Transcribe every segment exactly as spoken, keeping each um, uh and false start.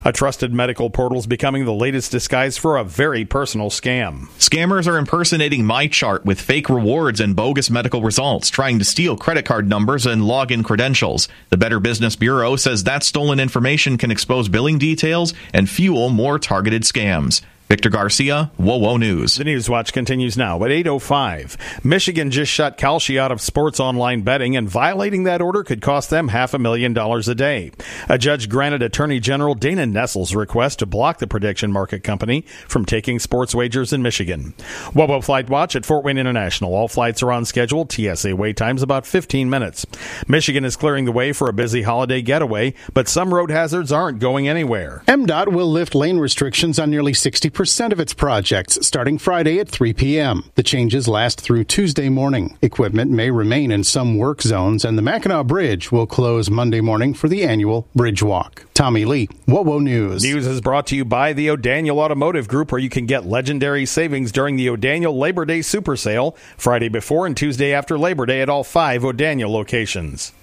A trusted medical portal is becoming the latest disguise for a very personal scam. Scammers are impersonating MyChart with fake rewards and bogus medical results, trying to steal credit card numbers and login credentials. The Better Business Bureau says that stolen information can expose billing details and fuel more targeted scams. Victor Garcia, WOWO News. The News Watch continues now at eight oh five. Michigan just shut Kalshi out of sports online betting, and violating that order could cost them half a million dollars a day. A judge granted Attorney General Dana Nessel's request to block the prediction market company from taking sports wagers in Michigan. WOWO Flight Watch at Fort Wayne International. All flights are on schedule. T S A wait times about fifteen minutes. Michigan is clearing the way for a busy holiday getaway, but some road hazards aren't going anywhere. M DOT will lift lane restrictions on nearly sixty percent of its projects starting Friday at three p.m. The changes last through Tuesday morning. Equipment may remain in some work zones, and the Mackinac Bridge will close Monday morning for the annual Bridge Walk. Tommy Lee, WOWO News. News is brought to you by the O'Daniel Automotive Group, where you can get legendary savings during the O'Daniel Labor Day Super Sale, Friday before and Tuesday after Labor Day at all five O'Daniel locations.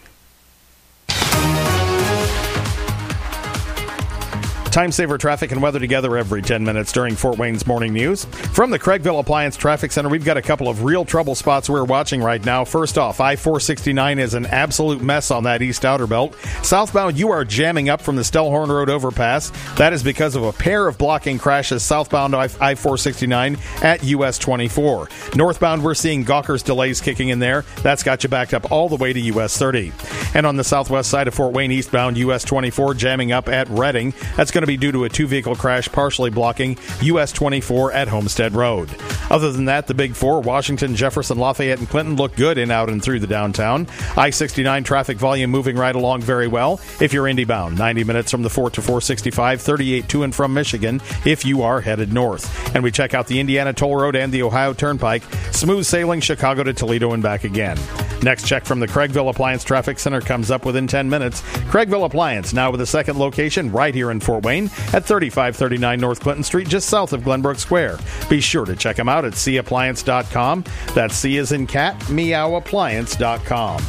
Time saver traffic and weather together every ten minutes during Fort Wayne's Morning News. From the Craigville Appliance Traffic Center, we've got a couple of real trouble spots we're watching right now. First off, I four sixty-nine is an absolute mess on that east outer belt. Southbound, you are jamming up from the Stellhorn Road overpass. That is because of a pair of blocking crashes southbound I four sixty-nine at U S twenty-four. Northbound, we're seeing Gawker's delays kicking in there. That's got you backed up all the way to U S thirty. And on the southwest side of Fort Wayne, eastbound U S twenty-four, jamming up at Reading. That's going to be due to a two-vehicle crash partially blocking U S twenty-four at Homestead Road. Other than that, the Big Four, Washington, Jefferson, Lafayette, and Clinton look good in, out, and through the downtown. I sixty-nine traffic volume moving right along very well. If you're Indy-bound, ninety minutes from the Fort to four sixty-five, thirty-eight to and from Michigan if you are headed north. And we check out the Indiana Toll Road and the Ohio Turnpike. Smooth sailing Chicago to Toledo and back again. Next check from the Craigville Appliance Traffic Center comes up within ten minutes. Craigville Appliance, now with a second location right here in Fort Wayne at thirty-five thirty-nine North Clinton Street, just south of Glenbrook Square. Be sure to check them out at c appliance dot com. That's C as in cat, meow appliance dot com.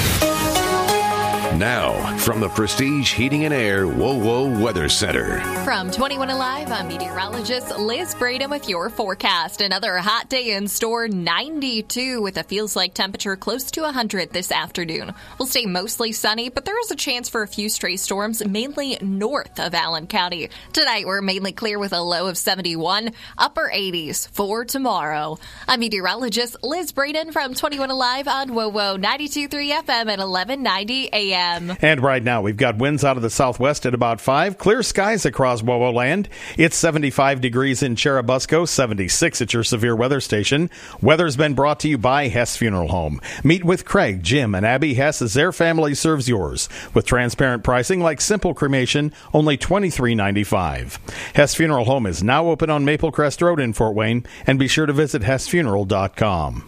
Now, from the Prestige Heating and Air WOWO Weather Center. From twenty-one Alive, I'm meteorologist Liz Braden with your forecast. Another hot day in store, ninety-two with a feels-like temperature close to one hundred this afternoon. We'll stay mostly sunny, but there is a chance for a few stray storms, mainly north of Allen County. Tonight, we're mainly clear with a low of seventy-one, upper eighties for tomorrow. I'm meteorologist Liz Braden from twenty-one Alive on WOWO ninety-two point three F M at eleven ninety A M. And right now, we've got winds out of the southwest at about five. Clear skies across WOWO land. It's seventy-five degrees in Cherubusco, seventy-six at your severe weather station. Weather's been brought to you by Hess Funeral Home. Meet with Craig, Jim, and Abby Hess as their family serves yours. With transparent pricing like simple cremation, only twenty-three ninety-five. Hess Funeral Home is now open on Maple Crest Road in Fort Wayne, and be sure to visit hess funeral dot com.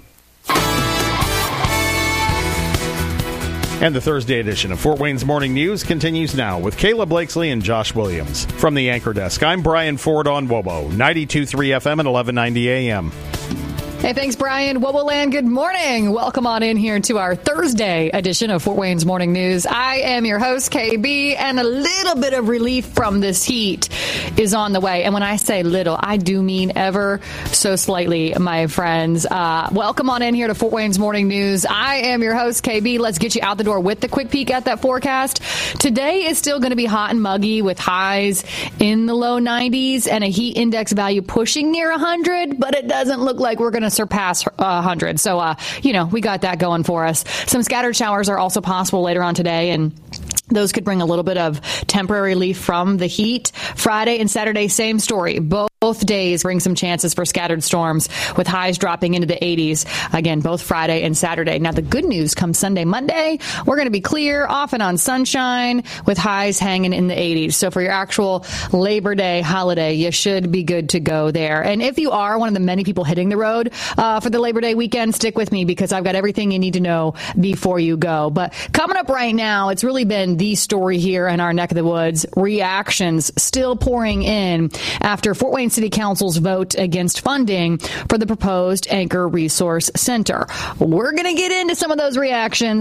And the Thursday edition of Fort Wayne's Morning News continues now with Kayla Blakesley and Josh Williams. From the Anchor Desk, I'm Brian Ford on WOWO, ninety-two point three F M and eleven ninety A M. Hey, thanks, Brian. WOWO Land, good morning. Welcome on in here to our Thursday edition of Fort Wayne's Morning News. I am your host, K B, and a little bit of relief from this heat is on the way. And when I say little, I do mean ever so slightly, my friends. Uh, welcome on in here to Fort Wayne's Morning News. I am your host, K B. Let's get you out the door with the quick peek at that forecast. Today is still going to be hot and muggy with highs in the low nineties and a heat index value pushing near one hundred, but it doesn't look like we're going to surpass uh, one hundred. So, uh, you know, we got that going for us. Some scattered showers are also possible later on today, and those could bring a little bit of temporary relief from the heat. Friday and Saturday, same story. Both Both days bring some chances for scattered storms with highs dropping into the eighties. Again, both Friday and Saturday. Now, the good news comes Sunday, Monday. We're going to be clear, off and on sunshine with highs hanging in the eighties. So for your actual Labor Day holiday, you should be good to go there. And if you are one of the many people hitting the road uh, for the Labor Day weekend, stick with me because I've got everything you need to know before you go. But coming up right now, it's really been the story here in our neck of the woods. Reactions still pouring in after Fort Wayne City Council's vote against funding for the proposed Anchor Resource Center. We're going to get into some of those reactions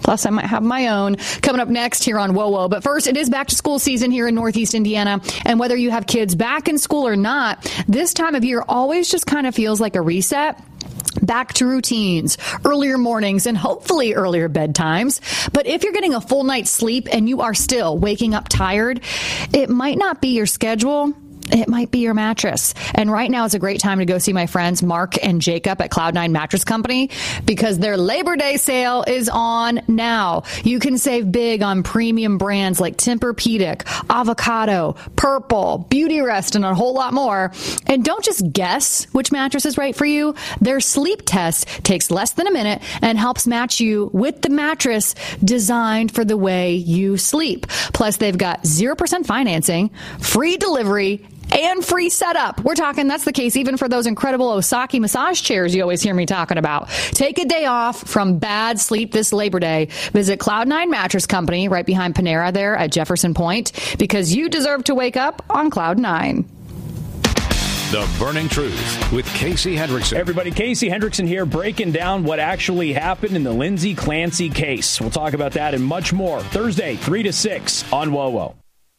Plus, I might have my own coming up next here on WOWO. But first, it is back to school season here in Northeast Indiana. And whether you have kids back in school or not, this time of year always just kind of feels like a reset. Back to routines, earlier mornings, and hopefully earlier bedtimes. But if you're getting a full night's sleep and you are still waking up tired, it might not be your schedule. It might be your mattress. And right now is a great time to go see my friends Mark and Jacob at Cloud nine Mattress Company because their Labor Day sale is on now. You can save big on premium brands like Tempur-Pedic, Avocado, Purple, Beauty Rest, and a whole lot more. And don't just guess which mattress is right for you. Their sleep test takes less than a minute and helps match you with the mattress designed for the way you sleep. Plus, they've got zero percent financing, free delivery, and free setup. We're talking, that's the case even for those incredible Osaki massage chairs you always hear me talking about. Take a day off from bad sleep this Labor Day. Visit Cloud nine Mattress Company right behind Panera there at Jefferson Point because you deserve to wake up on Cloud nine. The Burning Truth with Casey Hendrickson. Everybody, Casey Hendrickson here breaking down what actually happened in the Lindsay Clancy case. We'll talk about that and much more Thursday, three to six on WOWO.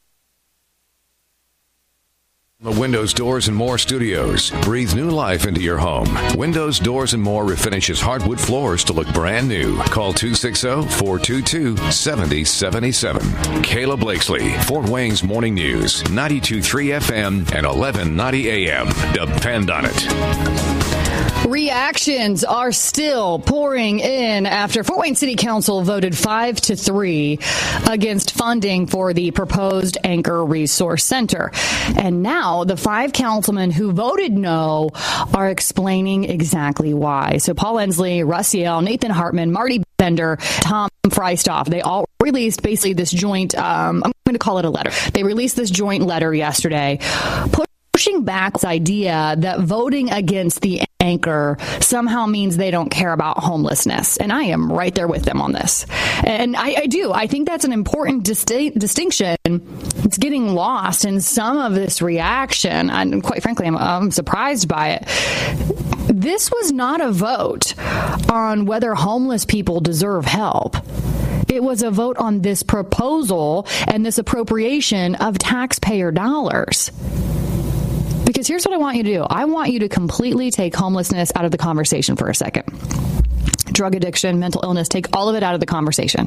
The Windows, Doors, and More Studios. Breathe new life into your home. Windows, Doors, and More refinishes hardwood floors to look brand new. Call two six zero, four two two, seven zero seven seven. Kayla Blakesley, Fort Wayne's Morning News, ninety-two point three F M and eleven ninety A M. Depend on it. Reactions are still pouring in after Fort Wayne City Council voted five to three against funding for the proposed Anchor Resource Center. And now the five councilmen who voted no are explaining exactly why. So Paul Ensley, Russ Yale, Nathan Hartman, Marty Bender, Tom Freistoff, they all released basically this joint, um, I'm going to call it a letter. They released this joint letter yesterday, pushing back this idea that voting against the anchor somehow means they don't care about homelessness. And I am right there with them on this. And I, I do. I think that's an important disti- distinction. It's getting lost in some of this reaction. And quite frankly, I'm, I'm surprised by it. This was not a vote on whether homeless people deserve help. It was a vote on this proposal and this appropriation of taxpayer dollars. Because here's what I want you to do. I want you to completely take homelessness out of the conversation for a second. Drug addiction, mental illness, take all of it out of the conversation.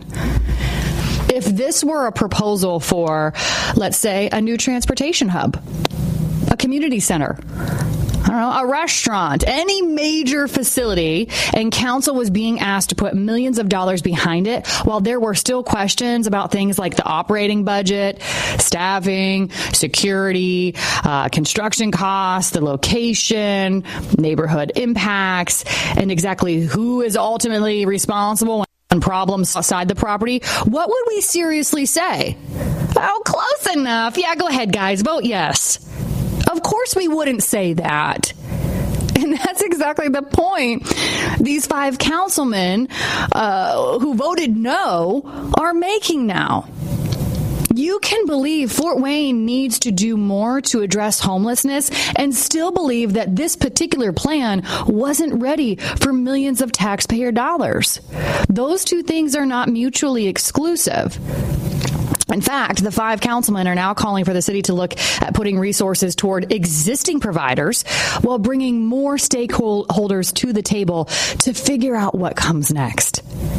If this were a proposal for, let's say, a new transportation hub, a community center, I don't know, a restaurant, any major facility, and council was being asked to put millions of dollars behind it while there were still questions about things like the operating budget, staffing, security, uh, construction costs, the location, neighborhood impacts, and exactly who is ultimately responsible when problems outside the property, what would we seriously say? Oh, close enough. Yeah, go ahead, guys. Vote yes. Of course we wouldn't say that. And that's exactly the point these five councilmen uh, who voted no are making now. You can believe Fort Wayne needs to do more to address homelessness and still believe that this particular plan wasn't ready for millions of taxpayer dollars. Those two things are not mutually exclusive. In fact, the five councilmen are now calling for the city to look at putting resources toward existing providers while bringing more stakeholders to the table to figure out what comes next.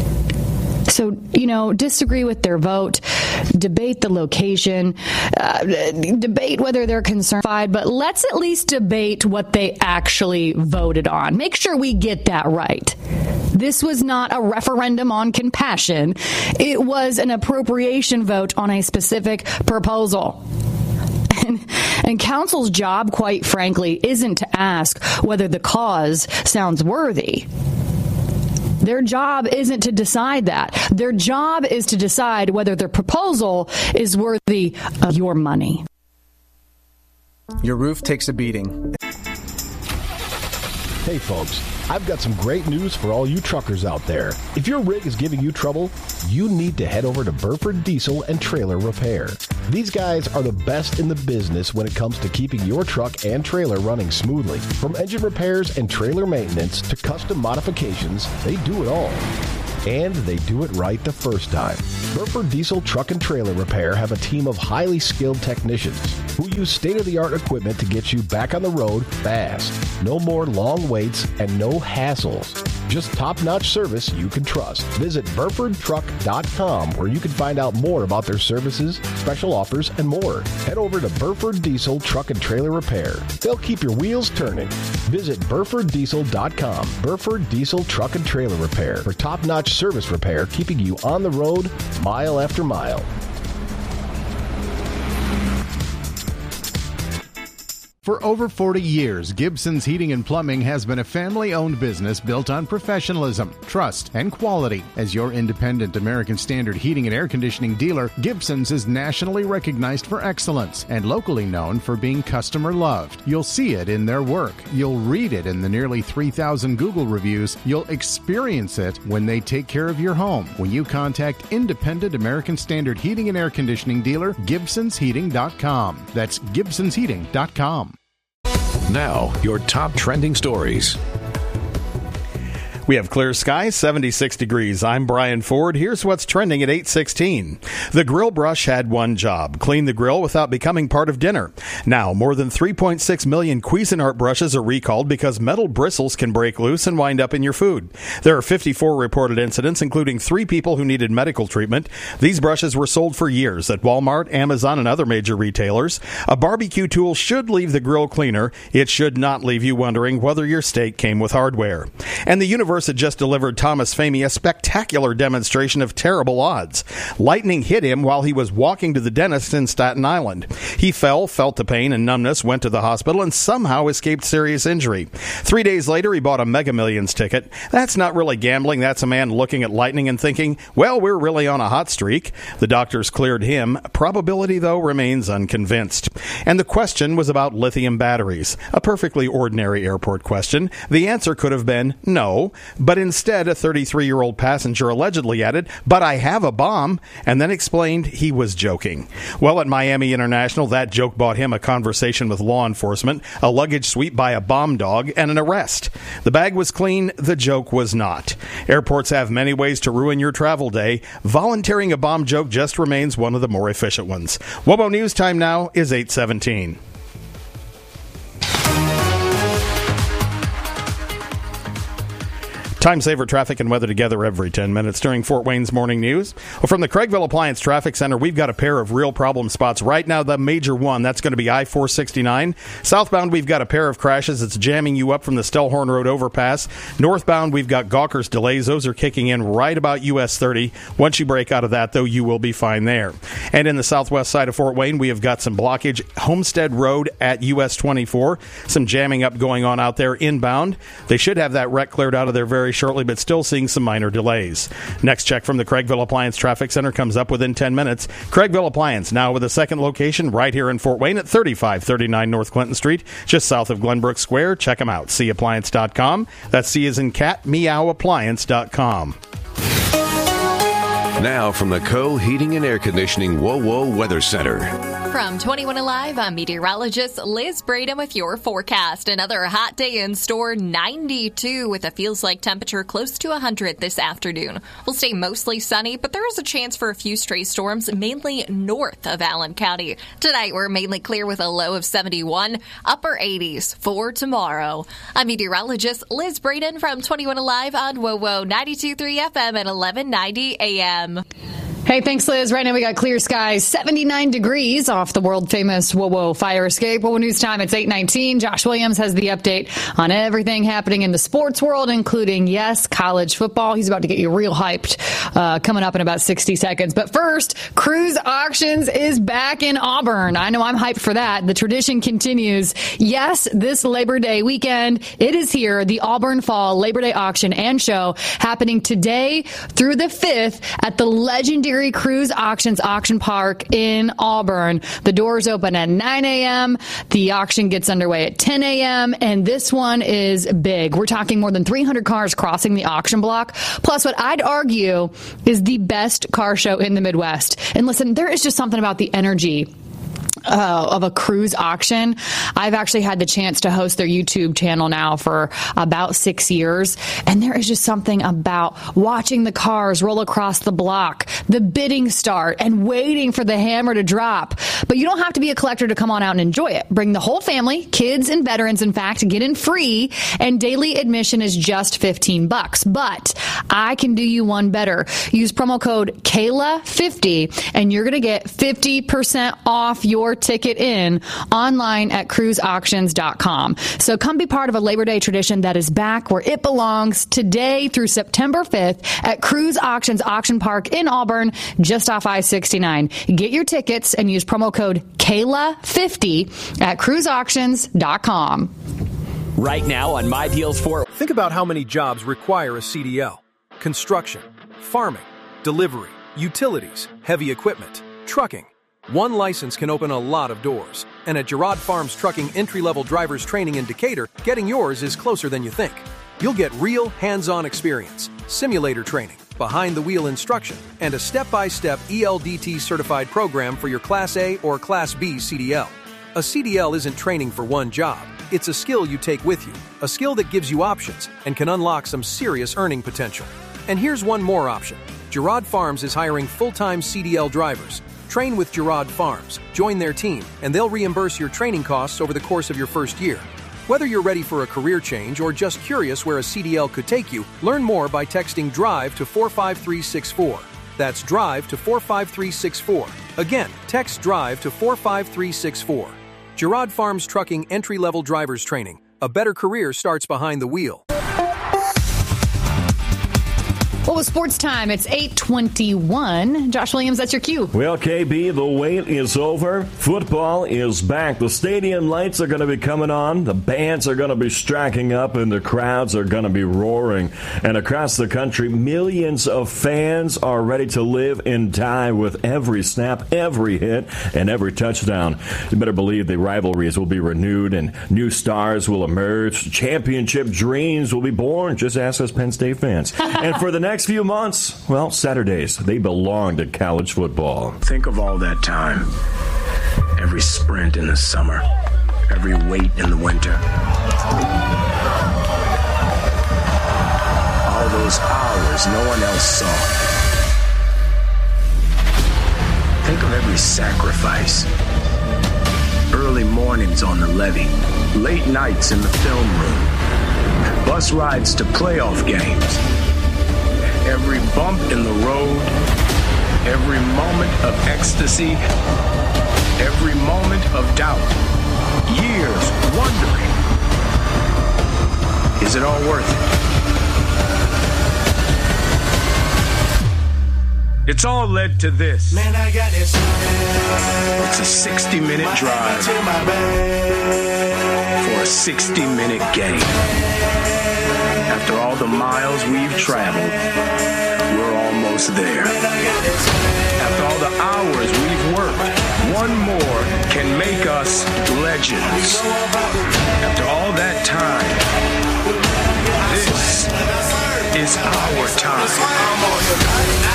So, you know, disagree with their vote, debate the location, uh, debate whether they're concerned, but let's at least debate what they actually voted on. Make sure we get that right. This was not a referendum on compassion. It was an appropriation vote on a specific proposal. And, and council's job, quite frankly, isn't to ask whether the cause sounds worthy. Their job isn't to decide that. Their job is to decide whether their proposal is worthy of your money. Your roof takes a beating. Hey folks, I've got some great news for all you truckers out there. If your rig is giving you trouble, you need to head over to Burford Diesel and Trailer Repair. These guys are the best in the business when it comes to keeping your truck and trailer running smoothly. From engine repairs and trailer maintenance to custom modifications, they do it all. And they do it right the first time. Burford Diesel Truck and Trailer Repair have a team of highly skilled technicians who use state-of-the-art equipment to get you back on the road fast. No more long waits and no hassles. Just top-notch service you can trust. Visit Burford Truck dot com where you can find out more about their services, special offers, and more. Head over to Burford Diesel Truck and Trailer Repair. They'll keep your wheels turning. Visit Burford Diesel dot com. Burford Diesel Truck and Trailer Repair for top-notch service repair, keeping you on the road mile after mile. For over forty years, Gibson's Heating and Plumbing has been a family-owned business built on professionalism, trust, and quality. As your independent American Standard heating and air conditioning dealer, Gibson's is nationally recognized for excellence and locally known for being customer-loved. You'll see it in their work. You'll read it in the nearly three thousand Google reviews. You'll experience it when they take care of your home. When you contact independent American Standard heating and air conditioning dealer, Gibsons Heating dot com. That's Gibsons Heating dot com. Now, your top trending stories. We have clear skies, seventy-six degrees. I'm Brian Ford. Here's what's trending at eight sixteen. The Grill Brush had one job: clean the grill without becoming part of dinner. Now, more than three point six million Cuisinart brushes are recalled because metal bristles can break loose and wind up in your food. There are fifty-four reported incidents, including three people who needed medical treatment. These brushes were sold for years at Walmart, Amazon, and other major retailers. A barbecue tool should leave the grill cleaner. It should not leave you wondering whether your steak came with hardware. And the Universal had just delivered Thomas Famey a spectacular demonstration of terrible odds. Lightning hit him while he was walking to the dentist in Staten Island. He fell, felt the pain and numbness, went to the hospital, and somehow escaped serious injury. Three days later, he bought a Mega Millions ticket. That's not really gambling. That's a man looking at lightning and thinking, well, we're really on a hot streak. The doctors cleared him. Probability, though, remains unconvinced. And the question was about lithium batteries. A perfectly ordinary airport question. The answer could have been no. But instead, a thirty-three-year-old passenger allegedly added, but I have a bomb, and then explained he was joking. Well, at Miami International, that joke bought him a conversation with law enforcement, a luggage sweep by a bomb dog, and an arrest. The bag was clean, the joke was not. Airports have many ways to ruin your travel day. Volunteering a bomb joke just remains one of the more efficient ones. WOBO News time now is eight seventeen. Time saver traffic and weather together every ten minutes during Fort Wayne's Morning News. Well, from the Craigville Appliance Traffic Center, we've got a pair of real problem spots right now. The major one, that's going to be I four sixty-nine. Southbound, we've got a pair of crashes. It's jamming you up from the Stellhorn Road overpass. Northbound, we've got Gawker's delays. Those are kicking in right about U S thirty. Once you break out of that, though, you will be fine there. And in the southwest side of Fort Wayne, we have got some blockage. Homestead Road at U S twenty-four. Some jamming up going on out there inbound. They should have that wreck cleared out of there very shortly, but still seeing some minor delays. Next check from the Craigville Appliance Traffic Center comes up within ten minutes. Craigville Appliance, now with a second location right here in Fort Wayne at thirty-five thirty-nine North Clinton Street, just south of Glenbrook Square. Check them out, C appliance dot com. That's C as in cat, meow appliance dot com. Now from the Co Heating and Air Conditioning WOWO Weather Center. From twenty-one Alive, I'm meteorologist Liz Braden with your forecast. Another hot day in store, ninety-two with a feels-like temperature close to one hundred this afternoon. We'll stay mostly sunny, but there is a chance for a few stray storms, mainly north of Allen County. Tonight, we're mainly clear with a low of seventy-one, upper eighties for tomorrow. I'm meteorologist Liz Braden from twenty-one Alive on WOWO ninety-two point three F M at eleven ninety A M. Hey, thanks, Liz. Right now we got clear skies, seventy-nine degrees off the world-famous WOWO fire escape. WOWO News time, it's eight nineteen. Josh Williams has the update on everything happening in the sports world, including, yes, college football. He's about to get you real hyped uh, coming up in about sixty seconds. But first, Cruise Auctions is back in Auburn. I know I'm hyped for that. The tradition continues. Yes, this Labor Day weekend, it is here, the Auburn Fall Labor Day Auction and Show happening today through the fifth at the legendary Cruise Auctions Auction Park in Auburn. The doors open at nine a.m. The auction gets underway at ten a.m. and this one is big. We're talking more than three hundred cars crossing the auction block, plus what I'd argue is the best car show in the Midwest. And listen, there is just something about the energy uh, of a cruise auction. I've actually had the chance to host their YouTube channel now for about six years. And there is just something about watching the cars roll across the block, the bidding start, and waiting for the hammer to drop. But you don't have to be a collector to come on out and enjoy it. Bring the whole family, kids and veterans, in fact, get in free, and daily admission is just fifteen bucks. But I can do you one better. Use promo code Kayla fifty, and you're going to get fifty percent off your ticket in online at cruise auctions dot com. So come be part of a Labor Day tradition that is back where it belongs today through September fifth at Cruise Auctions Auction Park in Auburn, just off I sixty-nine. Get your tickets and use promo code Kayla fifty at cruise auctions dot com. Right now on My Deals for... Think about how many jobs require a C D L. Construction, farming, delivery, utilities, heavy equipment, trucking. One license can open a lot of doors. And at Girard Farms Trucking entry-level drivers training in Decatur, getting yours is closer than you think. You'll get real hands-on experience, simulator training, behind-the-wheel instruction, and a step-by-step E L D T certified program for your Class A or Class B C D L. A C D L isn't training for one job. It's a skill you take with you, a skill that gives you options and can unlock some serious earning potential. And here's one more option. Girard Farms is hiring full-time C D L drivers. Train with Girard Farms, join their team, and they'll reimburse your training costs over the course of your first year. Whether you're ready for a career change or just curious where a C D L could take you, learn more by texting DRIVE to four five three six four. That's DRIVE to four five three six four. Again, text DRIVE to four five three six four. Girard Farms Trucking entry-level drivers training. A better career starts behind the wheel. Well, with sports time, it's eight twenty-one. Josh Williams, that's your cue. Well, K B, the wait is over. Football is back. The stadium lights are going to be coming on. The bands are going to be striking up, and the crowds are going to be roaring. And across the country, millions of fans are ready to live and die with every snap, every hit, and every touchdown. You better believe the rivalries will be renewed, and new stars will emerge. Championship dreams will be born. Just ask us Penn State fans. And for the next Next few months, well, Saturdays, they belong to college football. Think of all that time. Every sprint in the summer. Every wait in the winter. All those hours no one else saw. Think of every sacrifice. Early mornings on the levee. Late nights in the film room. Bus rides to playoff games. Every bump in the road, every moment of ecstasy, every moment of doubt, years wondering, is it all worth it? It's all led to this. Man, I got this. It's a sixty-minute drive for a sixty-minute game. After all the miles we've traveled, we're almost there. After all the hours we've worked, one more can make us legends. After all that time, this is our time.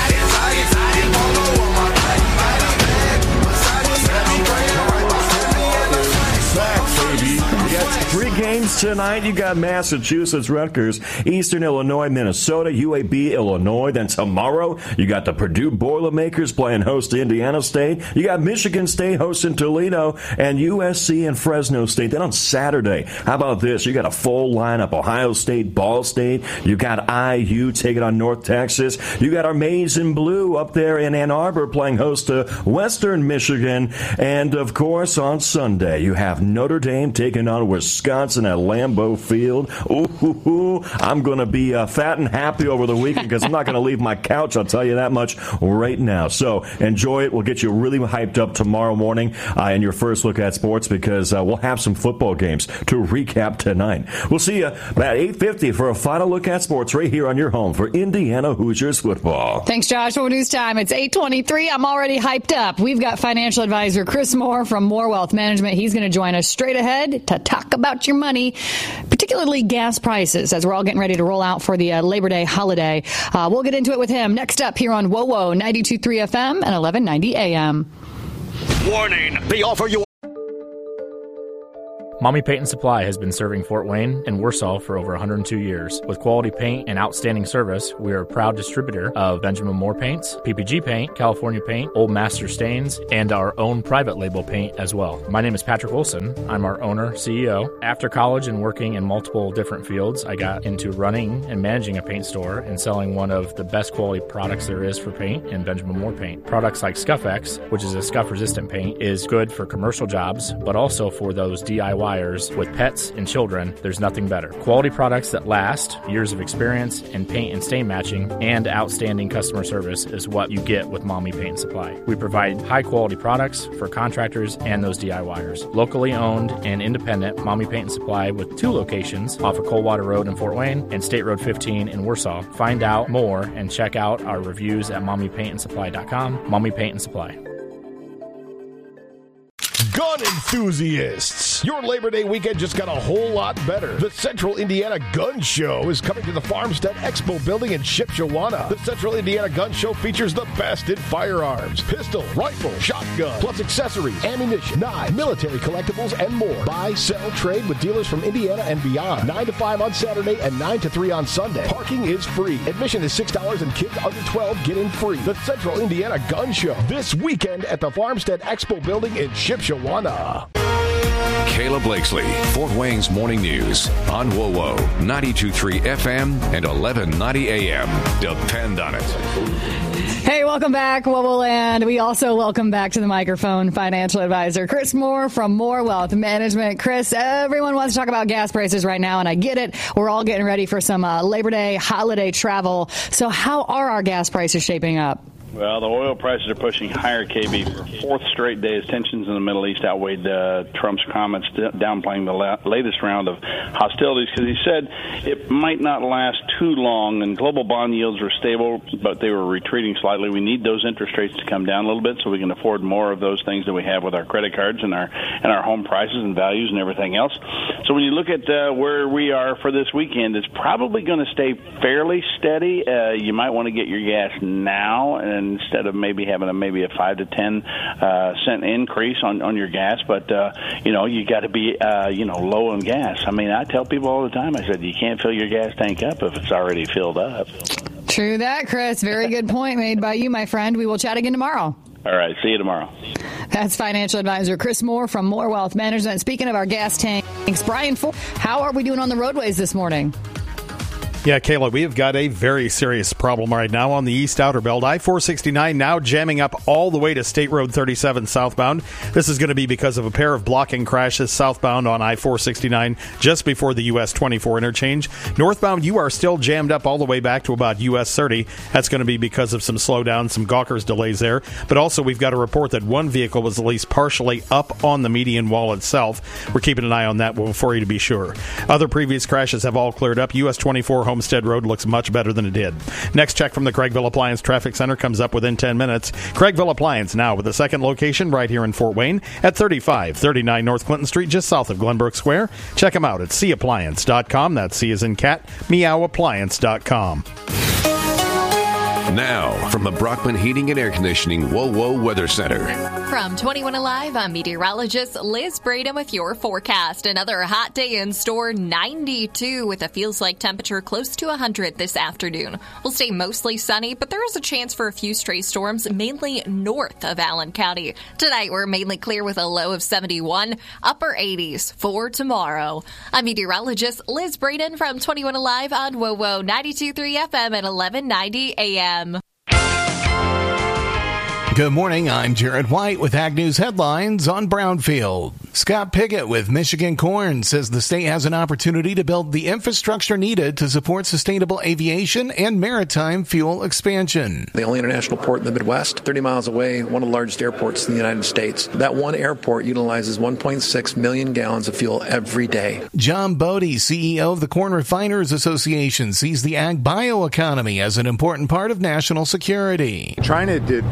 You got three games tonight. You got Massachusetts, Rutgers, Eastern Illinois, Minnesota, U A B, Illinois. Then tomorrow, you got the Purdue Boilermakers playing host to Indiana State. You got Michigan State hosting Toledo, and U S C and Fresno State. Then on Saturday, how about this? You got a full lineup: Ohio State, Ball State. You got I U taking on North Texas. You got our Maize and Blue up there in Ann Arbor playing host to Western Michigan. And of course, on Sunday, you have Notre Dame taking on Wisconsin at Lambeau Field. Ooh, ooh, ooh. I'm going to be uh, fat and happy over the weekend because I'm not going to leave my couch, I'll tell you that much right now. So enjoy it. We'll get you really hyped up tomorrow morning uh, in your first look at sports because uh, we'll have some football games to recap tonight. We'll see you at eight fifty for a final look at sports right here on your home for Indiana Hoosiers football. Thanks, Josh. For news time, it's eight twenty-three. I'm already hyped up. We've got financial advisor Chris Moore from Moore Wealth Management. He's going to join us straight ahead to talk about your money, particularly gas prices, as we're all getting ready to roll out for the uh, Labor Day holiday. Uh, we'll get into it with him next up here on W O W O ninety-two point three F M and eleven ninety A M. Warning, the offer you... Mommy Paint and Supply has been serving Fort Wayne and Warsaw for over one hundred two years. With quality paint and outstanding service, we are a proud distributor of Benjamin Moore Paints, P P G Paint, California Paint, Old Master Stains, and our own private label paint as well. My name is Patrick Wilson. I'm our owner, C E O. After college and working in multiple different fields, I got into running and managing a paint store and selling one of the best quality products there is for paint in Benjamin Moore Paint. Products like Scuff-X, which is a scuff-resistant paint, is good for commercial jobs, but also for those D I Y with pets and children. There's nothing better. Quality products that last, years of experience in paint and stain matching, and outstanding customer service is what you get with Mommy Paint and Supply. We provide high quality products for contractors and those DIYers. Locally owned and independent, Mommy Paint and Supply with two locations off of Coldwater Road in Fort Wayne and State Road fifteen in Warsaw. Find out more and check out our reviews at mommy paint and supply dot com. Mommy Paint and Supply. Gun enthusiasts, your Labor Day weekend just got a whole lot better. The Central Indiana Gun Show is coming to the Farmstead Expo building in Shipshewana. The Central Indiana Gun Show features the best in firearms, pistol, rifle, shotgun, plus accessories, ammunition, knives, military collectibles, and more. Buy, sell, trade with dealers from Indiana and beyond. nine to five on Saturday and nine to three on Sunday. Parking is free. Admission is six dollars and kids under twelve get in free. The Central Indiana Gun Show this weekend at the Farmstead Expo building in Shipshewana. Kayla Blakesley, Fort Wayne's Morning News on W O W ninety-two point three F M and eleven ninety A M. Depend on it. Hey, welcome back, Wobble Land. We also welcome back to the microphone financial advisor Chris Moore from Moore Wealth Management. Chris, everyone wants to talk about gas prices right now, and I get it. We're all getting ready for some uh, Labor Day holiday travel. So how are our gas prices shaping up? Well, the oil prices are pushing higher, K B, for a fourth straight day as tensions in the Middle East outweighed uh, Trump's comments downplaying the la- latest round of hostilities, because he said it might not last too long, and global bond yields were stable, but they were retreating slightly. We need those interest rates to come down a little bit so we can afford more of those things that we have with our credit cards and our and our home prices and values and everything else. So when you look at uh, where we are for this weekend, it's probably going to stay fairly steady. Uh, you might want to get your gas now, and instead of maybe having a maybe a five to ten uh, cent increase on, on your gas, but uh, you know you got to be uh, you know low on gas. I mean, I tell people all the time. I said you can't fill your gas tank up if it's already filled up. True that, Chris. Very good point made by you, my friend. We will chat again tomorrow. All right. See you tomorrow. That's financial advisor Chris Moore from Moore Wealth Management. Speaking of our gas tanks, Brian, how are we doing on the roadways this morning? Yeah, Kayla, we have got a very serious problem right now on the East Outer Belt. I four sixty-nine now jamming up all the way to State Road thirty-seven southbound. This is going to be because of a pair of blocking crashes southbound on I four sixty-nine just before the U S twenty-four interchange. Northbound, you are still jammed up all the way back to about U S thirty. That's going to be because of some slowdown, some Gawkers delays there. But also, we've got a report that one vehicle was at least partially up on the median wall itself. We're keeping an eye on that for you to be sure. Other previous crashes have all cleared up. U S twenty-four Homestead Road looks much better than it did. Next check from the Craigville Appliance Traffic Center comes up within ten minutes. Craigville Appliance now with a second location right here in Fort Wayne at thirty-five thirty-nine North Clinton Street, just south of Glenbrook Square. Check them out at c appliance dot com. That's C as in cat, meow appliance dot com. Now, from the Brockman Heating and Air Conditioning W O W Weather Center. From twenty-one Alive, I'm meteorologist Liz Braden with your forecast. Another hot day in store, ninety-two with a feels like temperature close to one hundred this afternoon. We'll stay mostly sunny, but there is a chance for a few stray storms, mainly north of Allen County. Tonight, we're mainly clear with a low of seventy-one, upper eighties for tomorrow. I'm meteorologist Liz Braden from twenty-one Alive on W O W ninety-two point three F M at eleven ninety A M. Good morning, I'm Jared White with Ag News Headlines on Brownfield. Scott Piggott with Michigan Corn says the state has an opportunity to build the infrastructure needed to support sustainable aviation and maritime fuel expansion. The only international port in the Midwest, thirty miles away, one of the largest airports in the United States. That one airport utilizes one point six million gallons of fuel every day. John Bodie, C E O of the Corn Refiners Association, sees the ag bioeconomy as an important part of national security. China did that twenty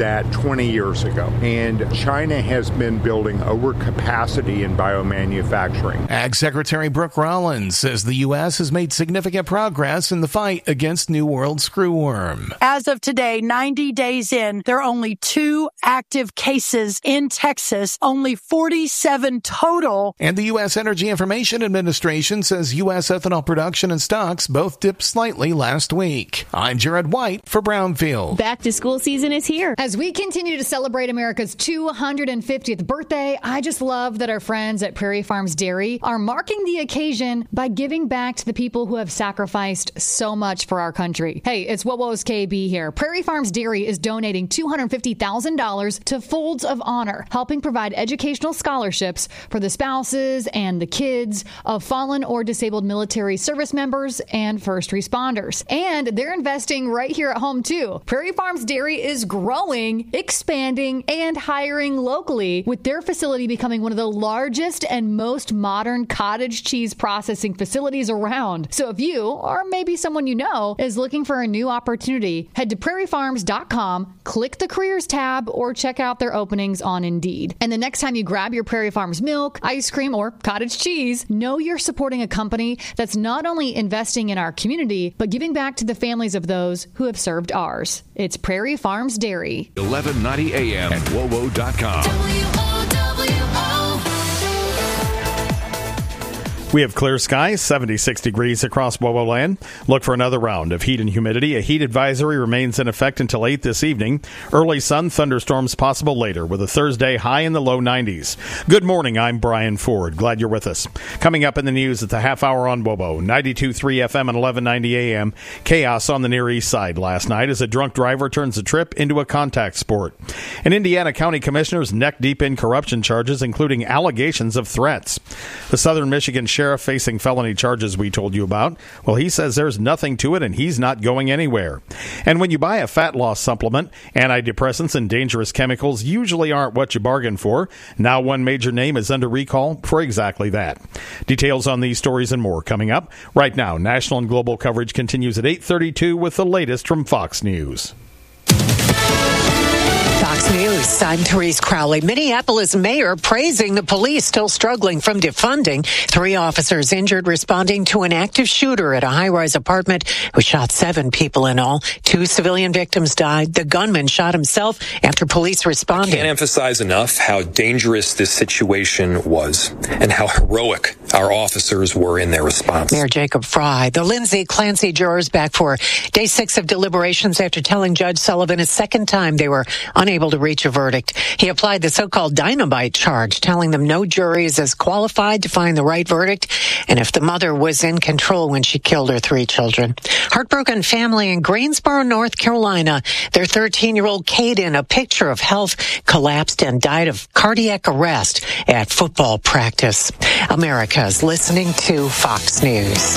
twenty years ago, and China has been building overcapacity in biomanufacturing. Ag Secretary Brooke Rollins says the U S has made significant progress in the fight against New World screwworm. As of today, ninety days in, there are only two active cases in Texas, only forty-seven total. And the U S Energy Information Administration says U S ethanol production and stocks both dipped slightly last week. I'm Jared White for Brownfield. Back to school season is here. As we continue to celebrate America's two hundred fiftieth birthday, I just love that our friends at Prairie Farms Dairy are marking the occasion by giving back to the people who have sacrificed so much for our country. Hey, it's WOWO's K B here. Prairie Farms Dairy is donating two hundred fifty thousand dollars to Folds of Honor, helping provide educational scholarships for the spouses and the kids of fallen or disabled military service members and first responders. And they're investing right here at home, too. Prairie Farms Dairy is growing, expanding, and hiring locally, with their facility becoming one of the largest and most modern cottage cheese processing facilities around. So if you, or maybe someone you know, is looking for a new opportunity, head to prairie farms dot com, click the careers tab, or check out their openings on Indeed. And the next time you grab your Prairie Farms milk, ice cream, or cottage cheese, know you're supporting a company that's not only investing in our community, but giving back to the families of those who have served ours. It's Prairie Farms Dairy. eleven ninety A M at W O W O dot com. We have clear skies, seventy-six degrees across WOWO land. Look for another round of heat and humidity. A heat advisory remains in effect until eight this evening. Early sun, thunderstorms possible later with a Thursday high in the low nineties. Good morning, I'm Brian Ford. Glad you're with us. Coming up in the news at the half hour on WOWO, ninety-two point three F M and eleven ninety A M. Chaos on the Near East Side last night as a drunk driver turns a trip into a contact sport. And Indiana County commissioners neck deep in corruption charges, including allegations of threats. The Southern Michigan sheriff facing felony charges we told you about. Well, he says there's nothing to it and he's not going anywhere. And when you buy a fat loss supplement, antidepressants and dangerous chemicals usually aren't what you bargained for. Now one major name is under recall for exactly that. Details on these stories and more coming up. Right now, national and global coverage continues at eight thirty-two with the latest from Fox News. Fox News, I'm Therese Crowley. Minneapolis mayor praising the police still struggling from defunding. Three officers injured responding to an active shooter at a high-rise apartment who shot seven people in all. Two civilian victims died. The gunman shot himself after police responded. I can't emphasize enough how dangerous this situation was and how heroic our officers were in their response. Mayor Jacob Fry. The Lindsay Clancy jurors back for day six of deliberations after telling Judge Sullivan a second time they were unable able to reach a verdict. He applied the so-called dynamite charge, telling them no jury is as qualified to find the right verdict, and if the mother was in control when she killed her three children. Heartbroken family in Greensboro, North Carolina. Their thirteen-year-old Caden, a picture of health, collapsed and died of cardiac arrest at football practice. America's listening to Fox News.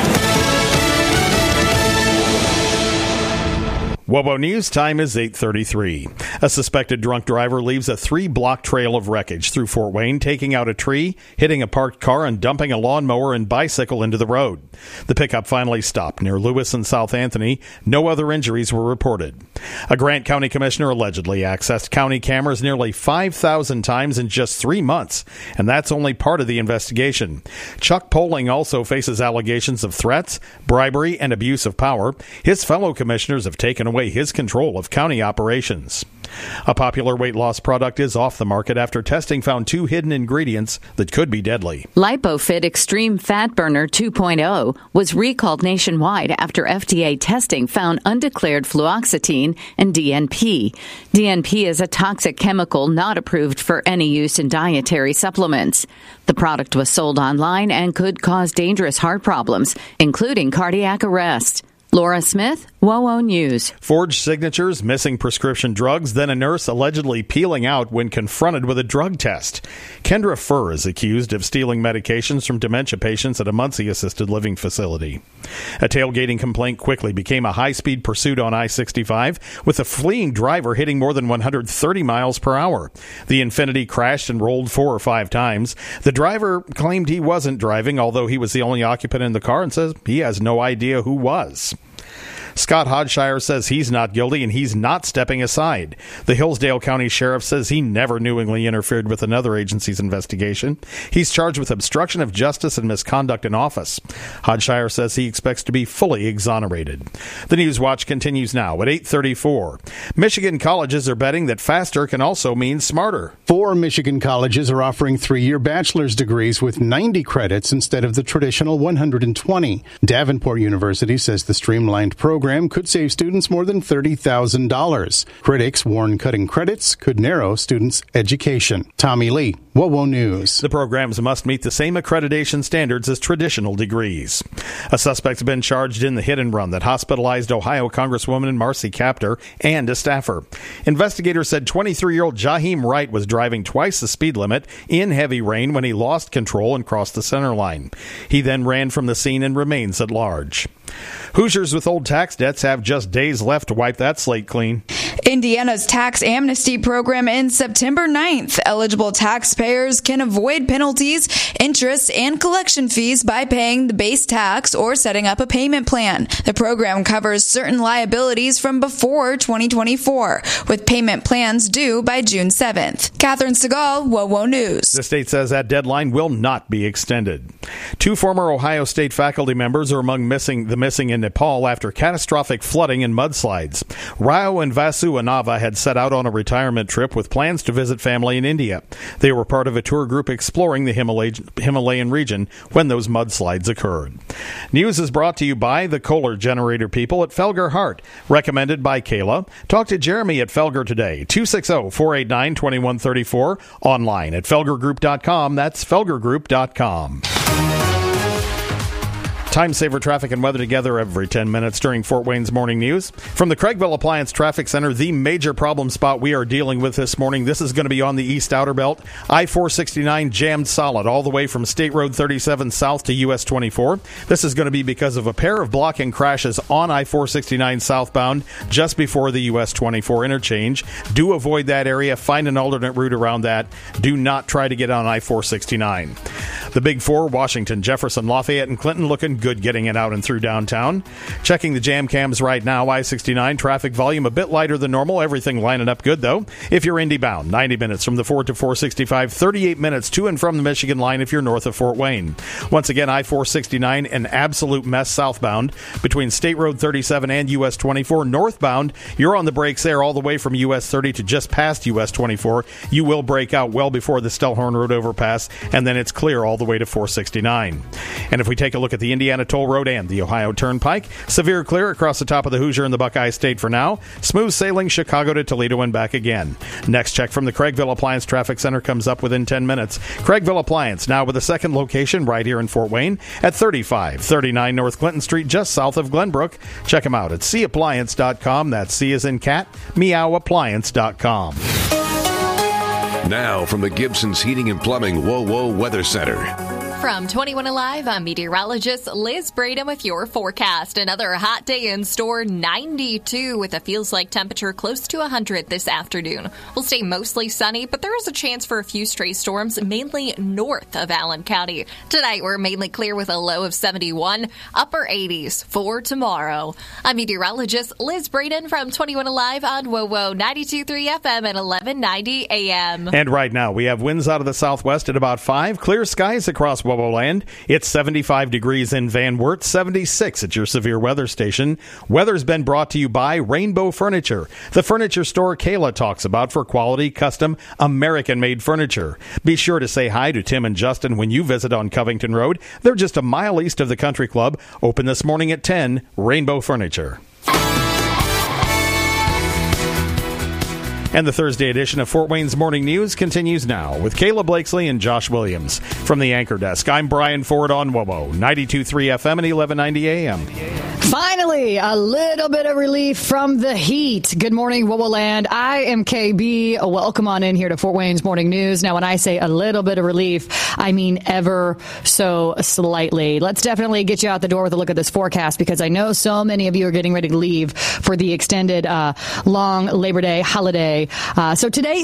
WOWO News time is eight thirty-three. A suspected drunk driver leaves a three-block trail of wreckage through Fort Wayne, taking out a tree, hitting a parked car, and dumping a lawnmower and bicycle into the road. The pickup finally stopped near Lewis and South Anthony. No other injuries were reported. A Grant County commissioner allegedly accessed county cameras nearly five thousand times in just three months, and that's only part of the investigation. Chuck Poling also faces allegations of threats, bribery, and abuse of power. His fellow commissioners have taken away his control of county operations. A popular weight loss product is off the market after testing found two hidden ingredients that could be deadly. LipoFit Extreme Fat Burner two point oh was recalled nationwide after F D A testing found undeclared fluoxetine and D N P. D N P is a toxic chemical not approved for any use in dietary supplements. The product was sold online and could cause dangerous heart problems, including cardiac arrest. Laura Smith, WOWO News. Forged signatures, missing prescription drugs, then a nurse allegedly peeling out when confronted with a drug test. Kendra Furr is accused of stealing medications from dementia patients at a Muncie assisted living facility. A tailgating complaint quickly became a high-speed pursuit on I sixty-five, with a fleeing driver hitting more than one hundred thirty miles per hour. The Infiniti crashed and rolled four or five times. The driver claimed he wasn't driving, although he was the only occupant in the car, and says he has no idea who was. Scott Hodshire says he's not guilty and he's not stepping aside. The Hillsdale County Sheriff says he never knowingly interfered with another agency's investigation. He's charged with obstruction of justice and misconduct in office. Hodshire says he expects to be fully exonerated. The News Watch continues now at eight thirty-four. Michigan colleges are betting that faster can also mean smarter. Four Michigan colleges are offering three-year bachelor's degrees with ninety credits instead of the traditional one hundred twenty. Davenport University says the streamlined program could save students more than thirty thousand dollars. Critics warn cutting credits could narrow students' education. Tommy Lee, WOWO News. The programs must meet the same accreditation standards as traditional degrees. A suspect's been charged in the hit and run that hospitalized Ohio Congresswoman Marcy Kaptur and a staffer. Investigators said twenty-three-year-old Jaheim Wright was driving twice the speed limit in heavy rain when he lost control and crossed the center line. He then ran from the scene and remains at large. Hoosiers with old tax debts have just days left to wipe that slate clean. Indiana's tax amnesty program ends September ninth. Eligible taxpayers can avoid penalties, interest, and collection fees by paying the base tax or setting up a payment plan. The program covers certain liabilities from before twenty twenty-four, with payment plans due by June seventh. Catherine Segal, WOWO News. The state says that deadline will not be extended. Two former Ohio State faculty members are among missing the missing in Nepal after catastrophic flooding and mudslides. Rao and Vasu Anava had set out on a retirement trip with plans to visit family in India. They were part of a tour group exploring the Himalay- Himalayan region when those mudslides occurred. News is brought to you by the Kohler Generator people at Felger Hart, recommended by Kayla. Talk to Jeremy at Felger today, two six zero, four eight nine, two one three four, online at felger group dot com. That's felger group dot com. Time saver traffic and weather together every ten minutes during Fort Wayne's Morning News. From the Craigville Appliance Traffic Center, the major problem spot we are dealing with this morning, this is going to be on the East Outer Belt. I four sixty-nine jammed solid all the way from State Road thirty-seven south to U S twenty-four. This is going to be because of a pair of blocking crashes on I four sixty-nine southbound just before the U S twenty-four interchange. Do avoid that area. Find an alternate route around that. Do not try to get on I four sixty-nine. The Big Four, Washington, Jefferson, Lafayette, and Clinton looking good getting it out and through downtown. Checking the jam cams right now, I sixty-nine traffic volume a bit lighter than normal. Everything lining up good, though. If you're Indy bound, ninety minutes from the Ford to four sixty-five, thirty-eight minutes to and from the Michigan line if you're north of Fort Wayne. Once again, I four sixty-nine, an absolute mess southbound between State Road thirty-seven and U S twenty-four. Northbound, you're on the brakes there all the way from U S thirty to just past U S twenty-four. You will break out well before the Stellhorn Road overpass, and then it's clear all the way to four sixty-nine. And if we take a look at the Indiana Toll Road and the Ohio Turnpike, severe clear across the top of the Hoosier and the Buckeye State for now. Smooth sailing Chicago to Toledo and back again. Next check from the Craigville Appliance Traffic Center comes up within ten minutes. Craigville Appliance, now with a second location right here in Fort Wayne at thirty-five thirty-nine North Clinton Street, just south of Glenbrook. Check them out at c appliance dot com. That's C as in cat, meow appliance dot com. Now from the Gibson's Heating and Plumbing WOWO Weather Center. From twenty-one Alive, I'm meteorologist Liz Braden with your forecast. Another hot day in store, ninety-two with a feels-like temperature close to one hundred this afternoon. We'll stay mostly sunny, but there is a chance for a few stray storms, mainly north of Allen County. Tonight, we're mainly clear with a low of seventy-one, upper eighties for tomorrow. I'm meteorologist Liz Braden from twenty-one Alive on WOWO ninety-two point three F M at eleven ninety A M. And right now, we have winds out of the southwest at about five, clear skies across WOWO land. It's seventy-five degrees in Van Wert, seventy-six at your severe weather station. Weather's been brought to you by Rainbow Furniture, the furniture store Kayla talks about for quality, custom, American-made furniture. Be sure to say hi to Tim and Justin when you visit on Covington Road. They're just a mile east of the Country Club. Open this morning at ten, Rainbow Furniture. And the Thursday edition of Fort Wayne's Morning News continues now with Kayla Blakesley and Josh Williams. From the Anchor Desk, I'm Brian Ford on WOWO, ninety-two point three F M and eleven ninety A M. Finally, a little bit of relief from the heat. Good morning, WOWO land. I am K B. Welcome on in here to Fort Wayne's Morning News. Now, when I say a little bit of relief, I mean ever so slightly. Let's definitely get you out the door with a look at this forecast, because I know so many of you are getting ready to leave for the extended uh, long Labor Day holiday. Uh, so today is still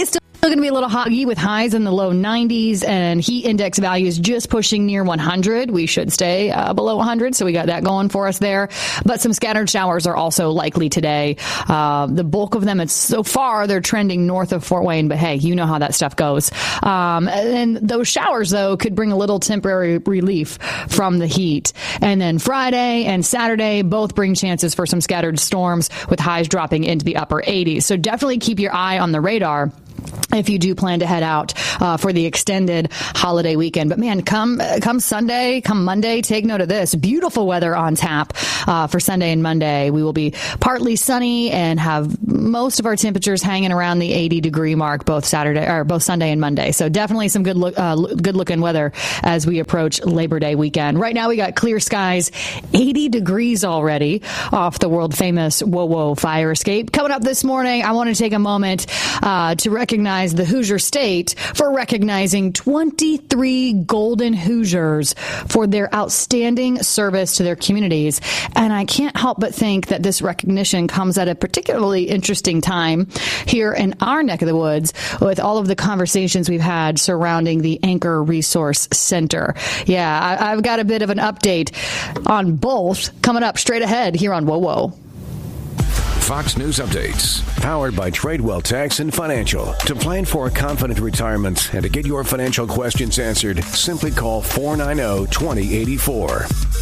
Still going to be a little hoggy with highs in the low nineties and heat index values just pushing near one hundred. We should stay uh, below one hundred, so we got that going for us there. But some scattered showers are also likely today. Uh, the bulk of them, it's so far, they're trending north of Fort Wayne, but hey, you know how that stuff goes. Um, and those showers, though, could bring a little temporary relief from the heat. And then Friday and Saturday both bring chances for some scattered storms with highs dropping into the upper eighties. So definitely keep your eye on the radar if you do plan to head out uh, for the extended holiday weekend. But man, come come Sunday, come Monday, take note of this. Beautiful weather on tap uh, for Sunday and Monday. We will be partly sunny and have most of our temperatures hanging around the eighty degree mark both Saturday or both Sunday and Monday. So definitely some good look, uh, good looking weather as we approach Labor Day weekend. Right now we got clear skies, eighty degrees already off the world famous Whoa Whoa fire escape. Coming up this morning, I want to take a moment uh, to recognize the Hoosier State for recognizing twenty-three Golden Hoosiers for their outstanding service to their communities. And I can't help but think that this recognition comes at a particularly interesting time here in our neck of the woods with all of the conversations we've had surrounding the Anchor Resource Center. Yeah, I, I've got a bit of an update on both coming up straight ahead here on Whoa Whoa. Fox News Updates. Powered by Tradewell Tax and Financial. To plan for a confident retirement and to get your financial questions answered, simply call four nine zero, two zero eight four.